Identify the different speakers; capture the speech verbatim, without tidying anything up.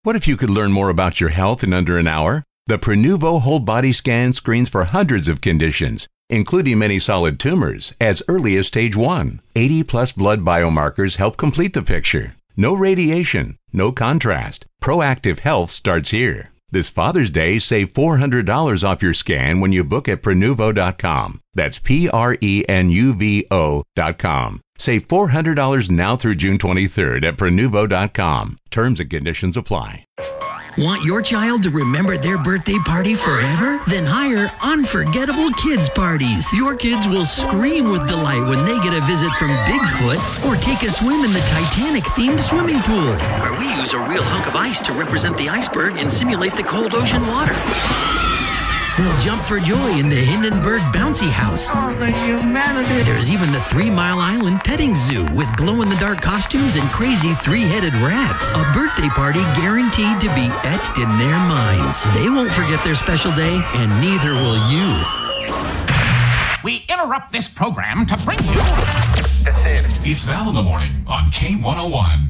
Speaker 1: What if you could learn more about your health in under an hour? The Prenuvo Whole Body Scan screens for hundreds of conditions, including many solid tumors, as early as stage one. eighty plus blood biomarkers help complete the picture. No radiation, no contrast. Proactive health starts here. This Father's Day, save four hundred dollars off your scan when you book at Prenuvo dot com. That's P R E N U V O dot com. Save four hundred dollars now through June twenty-third at Prenuvo dot com. Terms and conditions apply.
Speaker 2: Want your child to remember their birthday party forever? Then hire Unforgettable Kids Parties. Your kids will scream with delight when they get a visit from Bigfoot or take a swim in the Titanic-themed swimming pool, where we use a real hunk of ice to represent the iceberg and simulate the cold ocean water. They'll jump for joy in the Hindenburg Bouncy House.
Speaker 3: Oh, the humanity.
Speaker 2: There's even the Three Mile Island Petting Zoo with glow-in-the-dark costumes and crazy three-headed rats. A birthday party guaranteed to be etched in their minds. They won't forget their special day, and neither will you.
Speaker 4: We interrupt this program to bring you...
Speaker 5: It's Val in the Morning on K one oh one.